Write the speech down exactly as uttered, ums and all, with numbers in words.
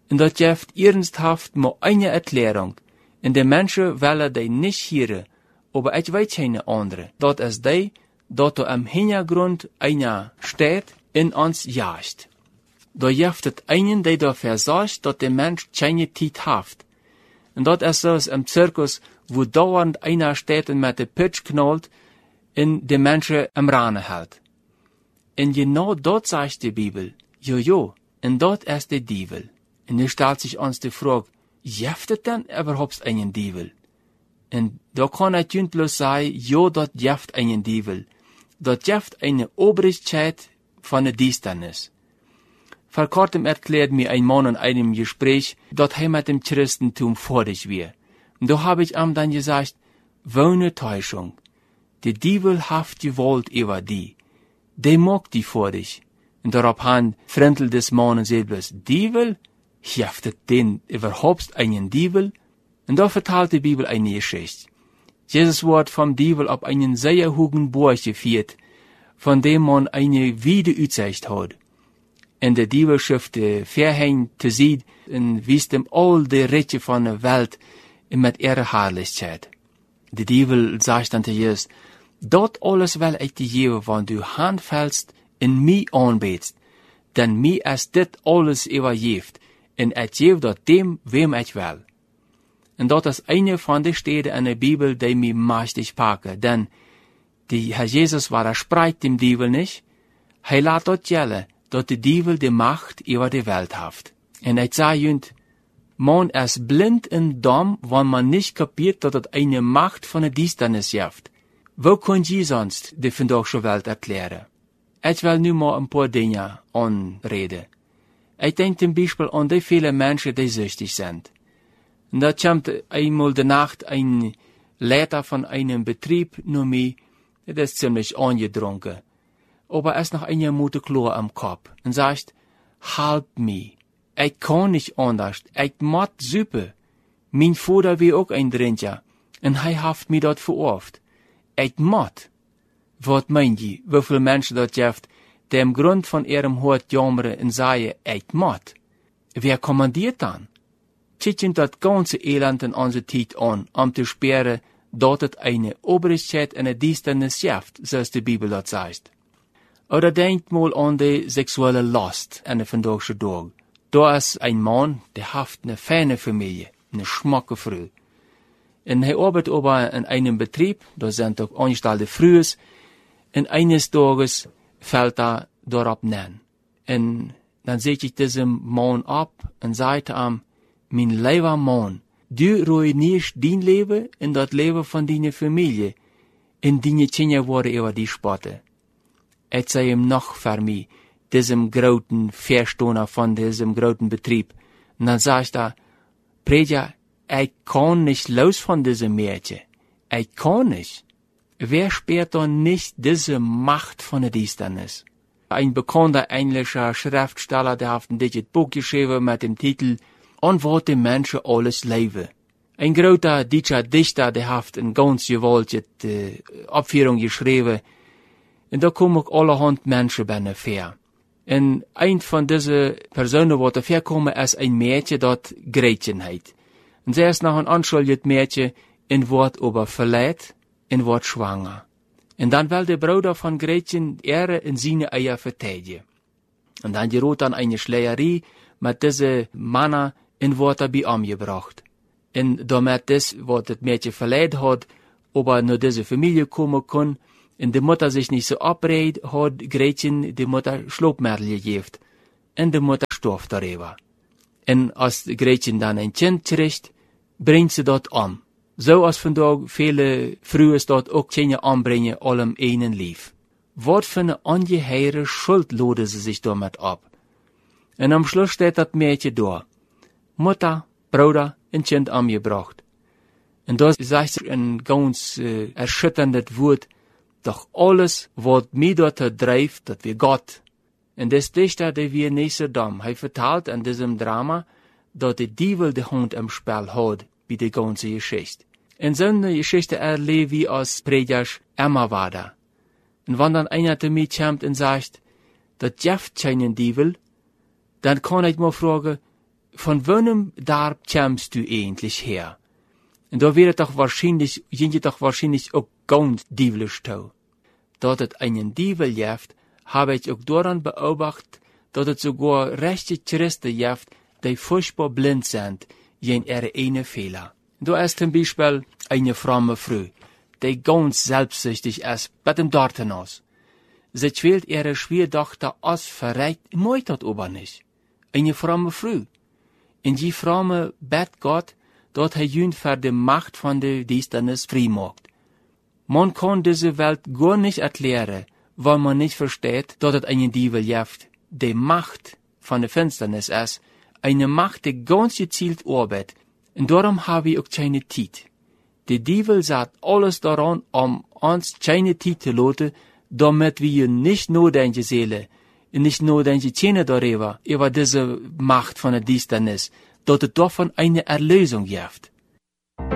En dat geeft ernsthaft maar eine Erklärung. En de mensen willen die nicht hören, aber ich weiß keine andere. Dat is die, dat er am Hintergrund einer steht in uns jagt. Da gibt es einen, der dafür sorgt, dass der Mensch keine Zeit hat. Und dat is so im Zirkus, wo dauernd einer steht und mit der Pitch knallt und die Menschen am Rane hält. Und genau dort sagt die Bibel, jojo, und dort ist der Diebel. Und nu stellt sich uns die Frage, gibt es denn überhaupt einen Diebel? Und da kann ich nicht bloß sagen, jo, dort gibt einen Diebel. Dort gibt eine Obrigkeit von der Distanz. Vor kurzem erklärt mir ein Mann in einem Gespräch, dass er mit dem Christentum fertig wäre. Und da habe ich ihm dann gesagt, wohne Täuschung. Der Diebel hat gewollt über die. Der mag die vor dich. Und daraufhin frentelt des Mannes selbst, Diebel? Gibt es denn überhaupt einen Diebel? Und da vertelt die Bibel eine Geschichte. Jesus wird vom Diebel auf einen sehr hohen Burg geführt, von dem man eine Wiederütsicht hat. Und der Diebel schafft die Verhänge zu sehen und wies dem all die Rechte von der Welt mit ihrer Herrlichkeit. Der Diebel sagt dann zu Jesus, dort alles will ich dir geben, wenn du handfällst und mich anbetst, denn mir ist dit alles übergeben, und ich gebe dort dem, wem ich will. Und dat is eine von den Städten in der Bibel, die mich mächtig packen, denn die Herr Jesus war, er spreit dem Diebel nicht, er lässt dort gelten, dass der Diebel die Macht über die Welt hat. Und ich sage jünd, man ist blind und dumm, wenn man nicht kapiert, dass es eine Macht von der Distanz gibt. Wo könnt ihr sonst die vandaagse Welt erklären? Ich will nu mal ein paar Dinge anreden. Ich denke zum Beispiel an die vielen Menschen, die süchtig sind. Und da kommt einmal der Nacht ein Leiter von einem Betrieb nur mir, der ist ziemlich angedrunken. Aber er ist noch ein Minute klar am Kopf und sagt, help me. Ich kann nicht anders. Ich muss Suppe. Mein Vater war auch ein Trinker. Und er hat mich dort verurft. Ich muss. Was meint ihr, wie viele Menschen dort gibt, die im Grund von ihrem Hort jammern und sagen, ich muss? Wer kommandiert dann? Schicken das ganze Elend in unsere Zeit an, um zu sperren, dass es eine Obrigkeit und eine Distanz gibt, so die Bibel das sagt. Oder denkt mal an die sexuelle Lust an der vandaagse Tag. Da ist ein Mann, der hat eine feine Familie, eine schmacke Frau. Und er arbeitet aber in einem Betrieb, da sind auch angestellte Frühes, und eines Tages fällt er darauf nennen. Und dann sehe ich diesem Mann ab und sage ihm, mein lieber Mann, du ruinierst dein Leben und das Leben von deiner Familie, und deine Kinder worden über die Spotte. Ich sage ihm noch für mich, diesem großen Verstoner von diesem großen Betrieb. Und dann sagt er, Prediger, ich kann nicht los von diesem Mädchen. Ich kann nicht. Wer sperrt doch nicht diese Macht von der Distanz? Ein bekannter englischer Schriftsteller, der hat ein dickes Buch geschrieben mit dem Titel Und was die Menschen alles leben. Ein großer deutscher Dichter, der hat eine ganz gewaltige äh, Abführung geschrieben. Und da kommen auch allerhand Menschen bei fair. Und ein von diesen Personen, die dafür kommen, ist ein Mädchen, das Gretchen heißt. Und sie ist noch ein anschuldiges Mädchen, und wird aber verletzt, und wird schwanger. Und dann will der Bruder von Gretchen ihre in seine Eier verteidigen. Und dann gerät dann eine Schlägerei mit diesen Männern, und wird er bei ihm gebracht. Und damit das, was das Mädchen verletzt hat, aber nur diese Familie kommen kann, und die Mutter sich nicht so abrät, hat Gretchen die Mutter Schlupfmittel gegeben. Und die Mutter starb darüber. Und als Gretchen dann ein Kind kriegt, bringt sie dort um. So als vandaag viele Frühes dort auch Kinder anbringen, allem einen Lief. Was für eine ungeheure Schuld laden sie sich damit ab. Und am Schluss steht das Mädchen da. Mutter, Bruder und Kind angebracht. Und da sagt sie ein ganz äh, erschütterndes Wort, doch alles, was mir dort treibt, das wir Gott. Und das Dichter, der wir nicht so dumm. Er vertelt in diesem Drama, dass der Diebel die Hand im Spiel hat, wie die ganze Geschichte. In so einer Geschichte erlebe ich als Prediger immer weiter. Und wenn dann einer zu mir kommt und sagt, das gibt keinen Diebel, dann kann ich mal fragen, von wonem Darb kämst du eigentlich her? Und da wäre doch wahrscheinlich, sind doch wahrscheinlich auch ganz dievelisch tau. Dort es einen Dievel jeft, habe ich auch daran beobachtet, dass es sogar rechte Christen jeft, die furchtbar blind sind, gegen ihre eine Fehler. Da ist zum Beispiel eine fromme Frau, die ganz selbstsüchtig ist, bei dem Dorten aus. Sie quält ihre Schwiegertochter aus verreckt, meut das aber nicht. Eine fromme Frau. In die fromme bet Gott, dort er jün für die Macht von der Düsternis frei macht. Man kann diese Welt gar nicht erklären, weil man nicht versteht, dass es einen Dievel gibt, die Macht von der Finsternis ist, eine Macht, die ganz gezielt arbeitet, und darum habe ich auch keine Zeit. Der Dievel sagt alles daran, um uns keine Zeit zu lassen, damit wir nicht nur deine Seele, nicht nur deine Zähne darüber, über diese Macht von der Düsternis, dass es davon eine Erlösung gibt.